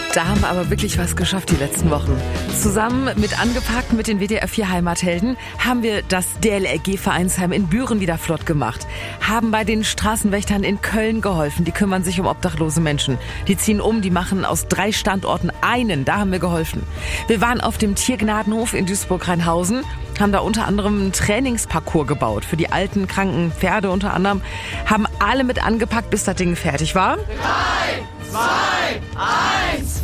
Da haben wir aber wirklich was geschafft die letzten Wochen. Zusammen mit Angepackt mit den WDR 4 Heimathelden haben wir das DLRG-Vereinsheim in Büren wieder flott gemacht. Haben bei den Straßenwächtern in Köln geholfen. Die kümmern sich um obdachlose Menschen. Die ziehen um, die machen aus 3 Standorten einen. Da haben wir geholfen. Wir waren auf dem Tiergnadenhof in Duisburg-Rheinhausen, haben da unter anderem einen Trainingsparcours gebaut. Für die alten, kranken Pferde unter anderem. Haben alle mit angepackt, bis das Ding fertig war. 3, 2, 1...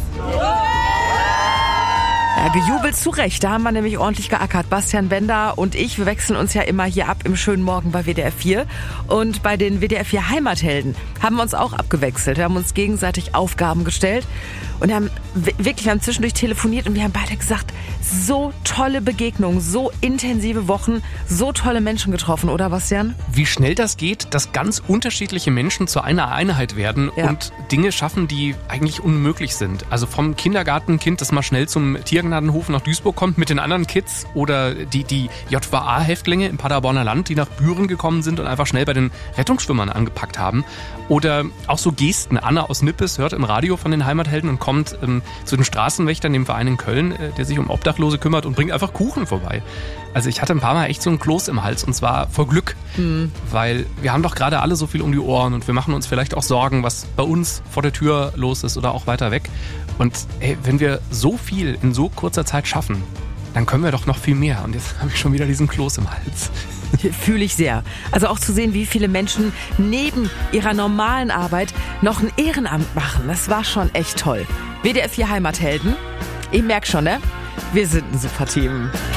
Ja, gejubelt zu Recht. Da haben wir nämlich ordentlich geackert. Bastian Bender und ich, wir wechseln uns ja immer hier ab im schönen Morgen bei WDR 4. Und bei den WDR 4 Heimathelden haben wir uns auch abgewechselt. Wir haben uns gegenseitig Aufgaben gestellt und wir haben zwischendurch telefoniert und wir haben beide gesagt, so tolle Begegnungen, so intensive Wochen, so tolle Menschen getroffen, oder Bastian? Wie schnell das geht, dass ganz unterschiedliche Menschen zu einer Einheit werden und Dinge schaffen, die eigentlich unmöglich sind. Also vom Kindergartenkind, das mal schnell zum Tiergnadenhof nach Duisburg kommt mit den anderen Kids, oder die JVA-Häftlinge im Paderborner Land, die nach Büren gekommen sind und einfach schnell bei den Rettungsschwimmern angepackt haben. Oder auch so Gesten. Anna aus Nippes hört im Radio von den Heimathelden und kommt zu den Straßenwächtern, dem Verein in Köln, der sich um Obdachlose kümmert, und bringt einfach Kuchen vorbei. Also ich hatte ein paar Mal echt so ein Kloß im Hals, und zwar vor Glück. Weil wir haben doch gerade alle so viel um die Ohren und wir machen uns vielleicht auch Sorgen, was bei uns vor der Tür los ist oder auch weiter weg. Und wenn wir so viel in so kurzer Zeit schaffen, dann können wir doch noch viel mehr. Und jetzt habe ich schon wieder diesen Kloß im Hals. Fühle ich sehr. Also auch zu sehen, wie viele Menschen neben ihrer normalen Arbeit noch ein Ehrenamt machen. Das war schon echt toll. WDR 4 Heimathelden. Ich merke schon, ne? Wir sind ein super Team.